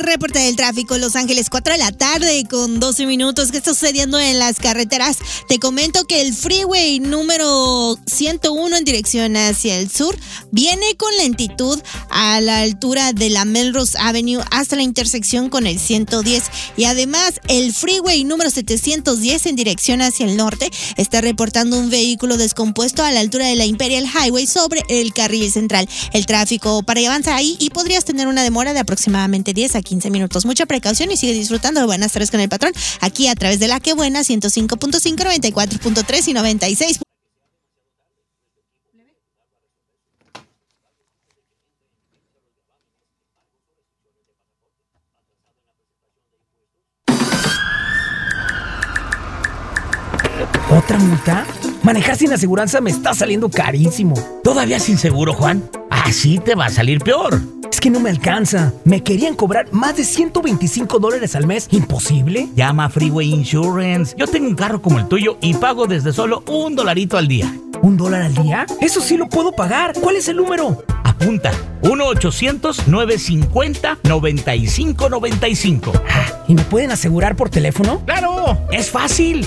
reporte del tráfico en Los Ángeles, 4 de la tarde con 12 minutos. ¿Qué está sucediendo en las carreteras? Te comento que el freeway número 101 en dirección hacia el sur viene con lentitud a la altura de la Melrose Avenue hasta la intersección con el 110. Y además, el freeway número 710 en dirección hacia el norte está reportando un vehículo descompuesto a la altura de la Imperial Highway sobre el carril central. El tráfico para avanzar ahí y podrías tener una demora de aproximadamente 10 a 15 minutos. Mucha precaución y sigue disfrutando de Buenas Tardes con el Patrón aquí a través de La Que Buena 105.5, 94.3 y 96. ¿Otra multa? Manejar sin aseguranza me está saliendo carísimo. ¿Todavía sin seguro, Juan? Así te va a salir peor. Es que no me alcanza. Me querían cobrar más de $125 al mes. ¿Imposible? Llama a Freeway Insurance. Yo tengo un carro como el tuyo y pago desde solo $1 al día. ¿$1 al día? Eso sí lo puedo pagar. ¿Cuál es el número? Apunta. 1-800-950-9595. ¿Y me pueden asegurar por teléfono? ¡Claro! ¡Es fácil!